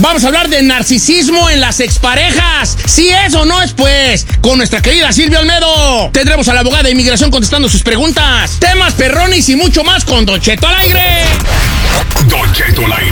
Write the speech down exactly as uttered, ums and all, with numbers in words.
Vamos a hablar de narcisismo en las exparejas. Si es o no es, pues, con nuestra querida Silvia Olmedo. Tendremos a la abogada de inmigración contestando sus preguntas. Temas perronis y mucho más con Don Cheto al aire. Don Cheto al aire.